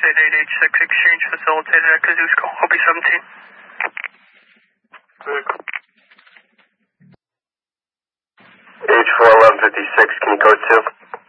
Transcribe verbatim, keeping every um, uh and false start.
eight eight H six exchange facilitated at Kosciuszko. I'll be seventeen. H four eleven fifty-six, can you code two?